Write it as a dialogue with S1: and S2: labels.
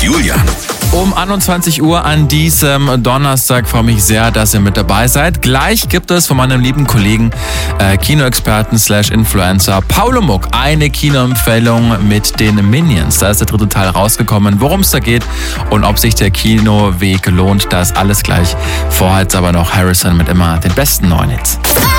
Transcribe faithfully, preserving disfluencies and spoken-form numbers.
S1: Julian.
S2: Um einundzwanzig Uhr an diesem Donnerstag freue mich sehr, dass ihr mit dabei seid. Gleich gibt es von meinem lieben Kollegen, äh, Kinoexperten slash Influencer Paulo Muck, eine Kinoempfehlung mit den Minions. Da ist der dritte Teil rausgekommen, worum es da geht und ob sich der Kinoweg lohnt. Da ist alles gleich. Vorher jetzt aber noch Harrison mit immer den besten neuen Hits.